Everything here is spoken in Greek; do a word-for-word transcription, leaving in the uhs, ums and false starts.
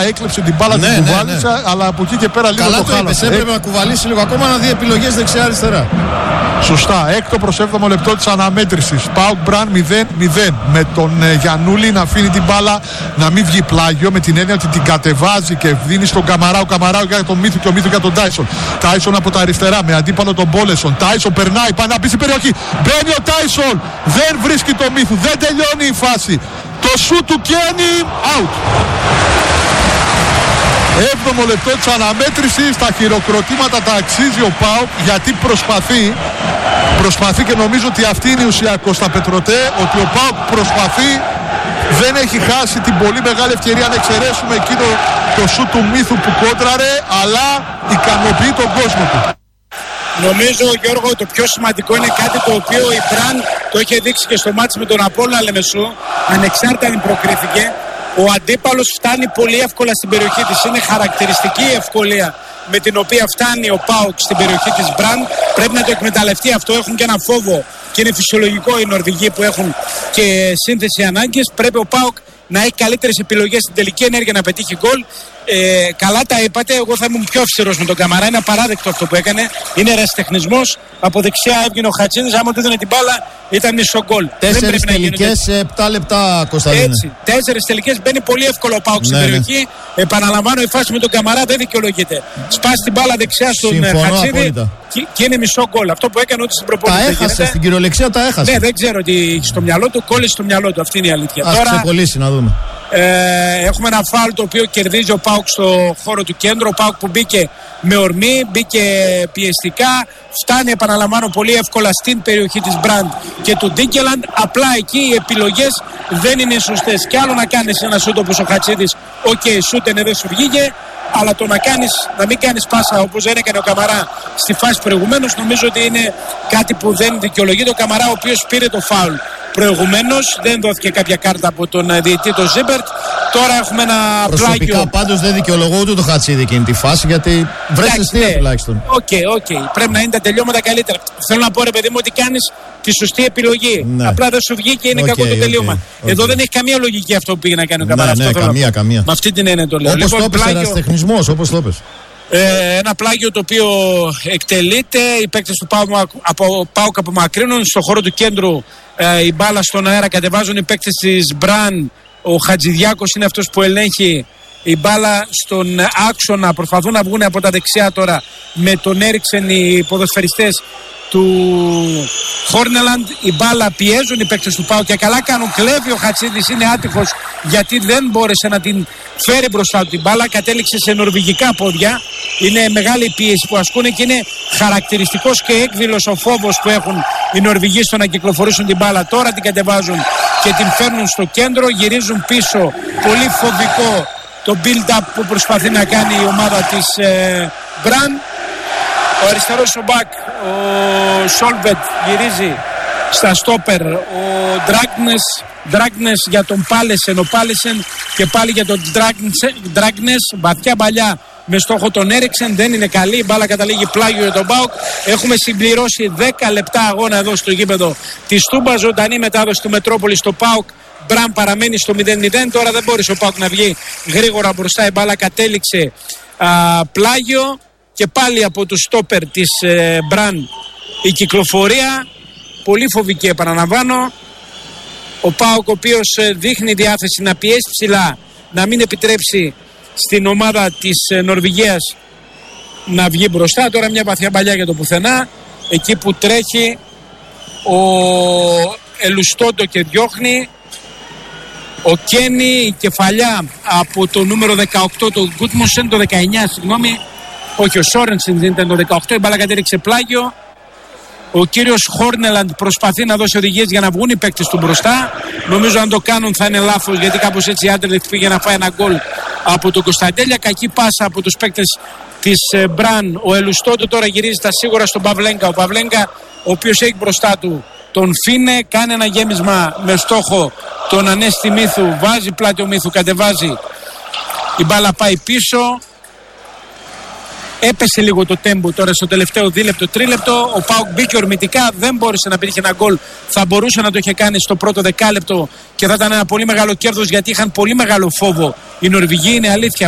έκλεψε την μπάλα, ναι, την ναι, κουβάλισε, ναι. αλλά από εκεί και πέρα λίγο καλά το, το χάλασε. Είπες, έπρεπε να κουβαλήσει λίγο ακόμα, να δει επιλογές δεξιά-αριστερά. Σωστά. Έκτο προς έβδομο λεπτό της αναμέτρησης. ΠΑΟΚ Μπραν μηδέν μηδέν. Με τον ε, Γιαννούλη να αφήνει την μπάλα να μην βγει πλάγιο, με την έννοια ότι την κατεβάζει και δίνει στον Καμαρά. Ο Καμαρά για τον Μίθου και ο Μίθου για τον Τάισον. Τάισον από τα αριστερά με αντίπαλο τον Μπόλεσον. Τάισον περνάει, πάει να μπει στην περιοχή. Μπαίνει ο Τάισον. Δεν βρίσκει τον Μίθου. Δεν τελειώνει η φάση. Το σου του Κένι. Out. Έβδομο λεπτό της αναμέτρησης. Τα χειροκροτήματα τα αξίζει ο ΠΑΟΚ, γιατί προσπαθεί προσπαθεί και νομίζω ότι αυτή είναι η ουσία, Κώστα Πετρωτέ, ότι ο ΠΑΟΚ προσπαθεί, δεν έχει χάσει την πολύ μεγάλη ευκαιρία, αν εξαιρέσουμε εκείνο το σου του Μίθου που κόντραρε, αλλά ικανοποιεί τον κόσμο του. Νομίζω, Γιώργο, το πιο σημαντικό είναι κάτι το οποίο η Μπραν το είχε δείξει και στο μάτς με τον Απόλλωνα Λεμεσού, ανεξάρτητα αν προκρίθηκε. Ο αντίπαλος φτάνει πολύ εύκολα στην περιοχή της. Είναι χαρακτηριστική η ευκολία με την οποία φτάνει ο ΠΑΟΚ στην περιοχή της Μπραν. Πρέπει να το εκμεταλλευτεί αυτό. Έχουν και ένα φόβο και είναι φυσιολογικό οι Νορβηγοί που έχουν και σύνθεση ανάγκες. Πρέπει ο ΠΑΟΚ να έχει καλύτερες επιλογές στην τελική ενέργεια να πετύχει γκολ. Ε, καλά τα είπατε, εγώ θα ήμουν πιο αυστηρός με τον Καμαρά. Είναι απαράδεκτο αυτό που έκανε. Είναι ερασιτεχνισμός. Από δεξιά έβγαινε ο Χατσίνης. Άμα του έδινε την μπάλα, ήταν μισό γκολ. Τέσσερις τελικές σε επτά λεπτά, Κωνσταντίνε. Έτσι. Τέσσερις τελικές μπαίνει πολύ εύκολο ο ΠΑΟΚ στην ναι, περιοχή. Ναι. Επαναλαμβάνω, η φάση με τον Καμαρά δεν δικαιολογείται. Σπάσει την μπάλα δεξιά στον Χατσίνη και, και είναι μισό γκολ. Αυτό που έκανε ότι στην προπόνηση. Τα έχασε, στην κυριολεξία τα έχασε. Ναι, δεν ξέρω τι στο μυαλό του, κόλλησε στο μυαλό του. Αυτή είναι η αλήθεια. Ας Τώρα, ξεκολλήσει να δούμε. Ε, έχουμε ένα φάουλ το οποίο κερδίζει ο ΠΑΟΚ στο χώρο του κέντρου. Ο ΠΑΟΚ που μπήκε με ορμή, μπήκε πιεστικά, φτάνει, επαναλαμβάνω, πολύ εύκολα στην περιοχή της Μπραντ και του Ντίκελαντ. Απλά εκεί οι επιλογές δεν είναι σωστές. Κι άλλο να κάνεις ένα σούτ όπως ο Χατσίδης, οκ, okay, σούτενε, δεν σου βγήκε. Αλλά το να, κάνεις, να μην κάνεις πάσα όπως δεν έκανε ο Καμαρά στη φάση προηγουμένως, νομίζω ότι είναι κάτι που δεν δικαιολογείται. Ο Καμαρά, ο οποίος πήρε το φάουλ προηγουμένως, δεν δόθηκε κάποια κάρτα από τον διαιτητή, τον Ζίμπερτ. Τώρα έχουμε ένα προσωπικά πλάγιο. Πάντως δεν δικαιολογώ ούτε το Χατσίδη εκείνη τη φάση, γιατί βρέσε αστεία ναι. τουλάχιστον. Οκ, okay, οκ. Okay. Πρέπει να είναι τα τελειώματα καλύτερα. Θέλω να πω, ρε παιδί μου, ότι κάνεις τη σωστή επιλογή. Ναι. Απλά δεν σου βγήκε και είναι okay, κακό το τελείωμα. Okay, okay. Εδώ δεν έχει καμία λογική αυτό που πήγε να κάνει ο Καμαρά. Ναι, ναι, καμία, καμία. Με αυτή την έννοια το λέω. Όπως λοιπόν, το έπαιζε ένας τεχνισμός, όπως το έπαιζε. Ε, ένα πλάγιο το οποίο εκτελείται. Οι παίκτες του ΠΑΟΚ απομακρύνουν. Στον χώρο του κέντρου ε, η μπάλα στον αέρα κατεβάζουν οι παίκτες της Μπραν. Ο Χατζηδιάκος είναι αυτός που ελέγχει η μπάλα στον άξονα. Προσπαθούν να βγουν από τα δεξιά τώρα με τον Έριξεν οι ποδοσφαιριστές του Χόρνελαντ. Η μπάλα πιέζουν οι παίκτες του ΠΑΟΚ και καλά κάνουν. Κλέβει ο Χατσίδης, είναι άτυχος γιατί δεν μπόρεσε να την φέρει μπροστά του την μπάλα. Κατέληξε σε νορβηγικά πόδια. Είναι μεγάλη η πίεση που ασκούν και είναι χαρακτηριστικός και έκδηλος ο φόβος που έχουν οι Νορβηγοί στο να κυκλοφορήσουν την μπάλα. Τώρα την κατεβάζουν και την φέρνουν στο κέντρο, γυρίζουν πίσω. Πολύ φοβικό το build-up που προσπαθεί να κάνει η ομάδα της ε, Μπραν. Ο αριστερός ο Μπακ, ο Σόλβετ γυρίζει στα στόπερ. Ο Ντράγνες, Ντράγνες για τον Πάλεσεν, ο Πάλεσεν και πάλι για τον Ντράγνες. Βαθιά παλιά με στόχο τον Έριξεν, δεν είναι καλή. Η μπάλα καταλήγει πλάγιο για τον ΠΑΟΚ. Έχουμε συμπληρώσει δέκα λεπτά αγώνα εδώ στο γήπεδο της Τούμπα. Ζωντανή μετάδοση του Μετρόπολη στο ΠΑΟΚ. Μπραν παραμένει στο μηδέν μηδέν. Τώρα δεν μπόρεσε ο ΠΑΟΚ να βγει γρήγορα μπροστά. Η μπάλα κατέληξε α, πλάγιο. Και πάλι από τους στόπερ της ε, Μπραν η κυκλοφορία. Πολύ φοβική, επαναλαμβάνω. Ο ΠΑΟΚ ο οποίος ε, δείχνει διάθεση να πιέσει ψηλά, να μην επιτρέψει στην ομάδα της ε, Νορβηγίας να βγει μπροστά. Τώρα μια βαθιά παλιά για το πουθενά. Εκεί που τρέχει ο Ελουστόντο και διώχνει. Ο Κένι, η κεφαλιά από το νούμερο δεκαοκτώ, το Γκούτμουσεν, το δεκαεννιά, συγγνώμη. Όχι, ο Σόρενσεν δεν ήταν το δεκαοκτώ, η μπάλα κατέληξε πλάγιο. Ο κύριος Χόρνελαντ προσπαθεί να δώσει οδηγίες για να βγουν οι παίκτες του μπροστά. Νομίζω αν το κάνουν θα είναι λάθος, γιατί κάπως έτσι η Άντερλεχτ πήγε να φάει ένα γκολ από τον Κωνσταντέλια. Κακή πάσα από τους παίκτες της Μπραν. Ο Ελουστόντο τώρα γυρίζει στα σίγουρα στον Παυλέγκα. Ο Παυλέγκα, ο οποίος έχει μπροστά του τον Φίνε, κάνει ένα γέμισμα με στόχο τον Ανέστη Μίθου. Βάζει πλάτη ο Μίθου, κατεβάζει. Η μπάλα πάει πίσω. Έπεσε λίγο το τέμπο τώρα στο τελευταίο δίλεπτο, τρίλεπτο. Ο ΠΑΟΚ μπήκε ορμητικά, δεν μπόρεσε να πετύχει ένα γκολ. Θα μπορούσε να το είχε κάνει στο πρώτο δεκάλεπτο και θα ήταν ένα πολύ μεγάλο κέρδος, γιατί είχαν πολύ μεγάλο φόβο οι Νορβηγοί. Είναι αλήθεια.